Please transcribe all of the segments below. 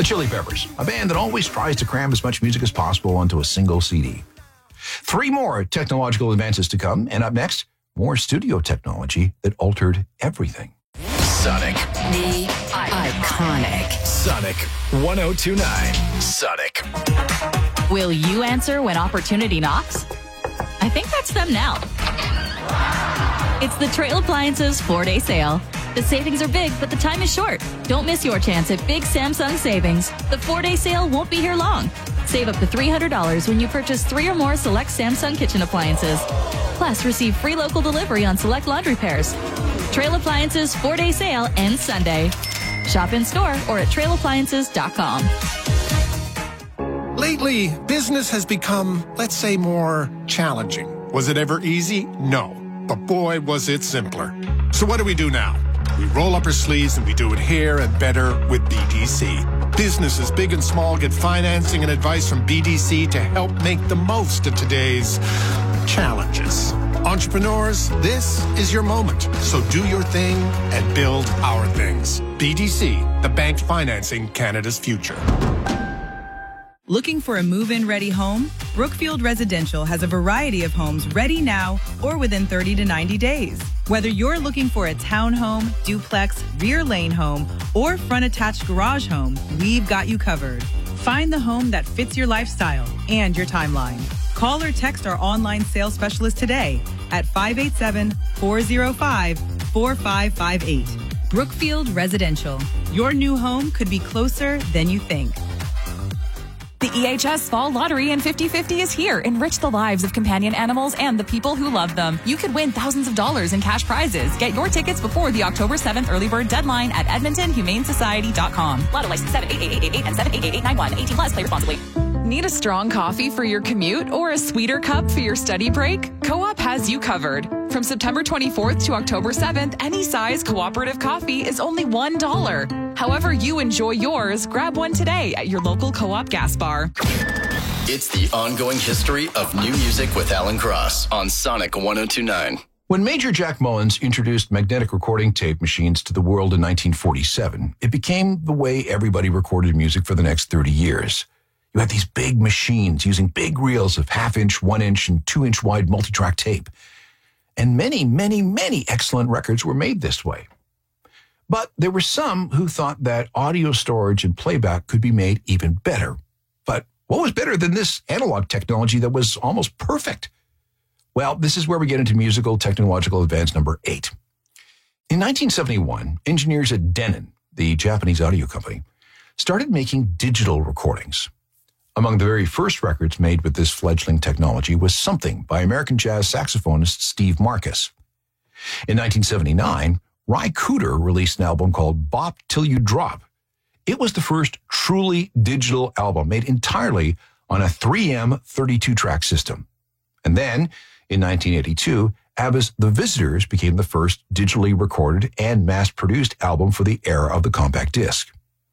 Chili Peppers, a band that always tries to cram as much music as possible onto a single CD. 3 more technological advances to come, and up next, more studio technology that altered everything. Sonic. The iconic. Sonic 1029. Sonic. Will you answer when opportunity knocks? I think that's them now. It's the Trail Appliances 4-day sale. The savings are big, but the time is short. Don't miss your chance at big Samsung savings. The 4-day sale won't be here long. Save up to $300 when you purchase 3 or more select Samsung kitchen appliances. Plus, receive free local delivery on select laundry pairs. Trail Appliances 4-day sale ends Sunday. Shop in store or at trailappliances.com. Lately, business has become, let's say, more challenging. Was it ever easy? No. But boy, was it simpler. So what do we do now? We roll up our sleeves and we do it here and better with BDC. Businesses big and small get financing and advice from BDC to help make the most of today's challenges. Entrepreneurs, this is your moment. So do your thing and build our things. BDC, the bank financing Canada's future. Looking for a move-in ready home? Brookfield Residential has a variety of homes ready now or within 30 to 90 days. Whether you're looking for a townhome, duplex, rear lane home, or front attached garage home, we've got you covered. Find the home that fits your lifestyle and your timeline. Call or text our online sales specialist today at 587-405-4558. Brookfield Residential. Your new home could be closer than you think. The EHS Fall Lottery and 50/50 is here. Enrich the lives of companion animals and the people who love them. You could win thousands of dollars in cash prizes. Get your tickets before the October 7th early bird deadline at EdmontonHumaneSociety.com. Lotto license 78888 and 78891. 18 plus. Play responsibly. Need a strong coffee for your commute or a sweeter cup for your study break? Co-op has you covered. From September 24th to October 7th, any size cooperative coffee is only $1. However you enjoy yours, grab one today at your local Co-op gas bar. It's the ongoing history of new music with Alan Cross on Sonic 1029. When Major Jack Mullins introduced magnetic recording tape machines to the world in 1947, it became the way everybody recorded music for the next 30 years. You had these big machines using big reels of half-inch, 1-inch, and 2-inch wide multi-track tape. And many, many, many excellent records were made this way. But there were some who thought that audio storage and playback could be made even better. But what was better than this analog technology that was almost perfect? Well, this is where we get into musical technological advance number 8. In 1971, engineers at Denon, the Japanese audio company, started making digital recordings. Among the very first records made with this fledgling technology was Something by American jazz saxophonist Steve Marcus. In 1979, Ry Cooder released an album called Bop Till You Drop. It was the first truly digital album made entirely on a 3M 32-track system. And then, in 1982, ABBA's The Visitors became the first digitally recorded and mass-produced album for the era of the compact disc.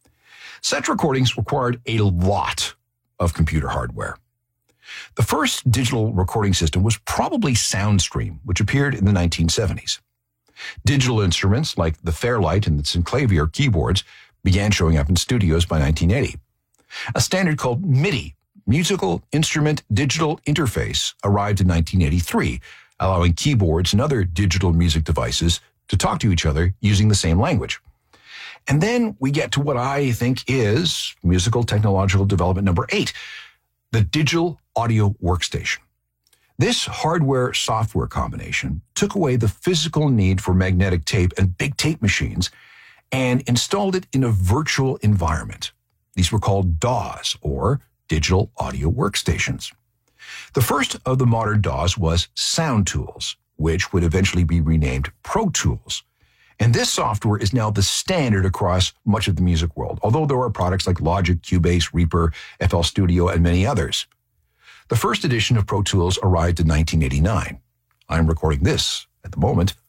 Such recordings required a lot of computer hardware. The first digital recording system was probably SoundStream, which appeared in the 1970s. Digital instruments like the Fairlight and the Synclavier keyboards began showing up in studios by 1980. A standard called MIDI, Musical Instrument Digital Interface, arrived in 1983, allowing keyboards and other digital music devices to talk to each other using the same language. And then we get to what I think is musical technological development number 8, the digital audio workstation. This hardware-software combination took away the physical need for magnetic tape and big tape machines and installed it in a virtual environment. These were called DAWs, or digital audio workstations. The first of the modern DAWs was Sound Tools, which would eventually be renamed Pro Tools. And this software is now the standard across much of the music world, although there are products like Logic, Cubase, Reaper, FL Studio, and many others. The first edition of Pro Tools arrived in 1989. I'm recording this, at the moment,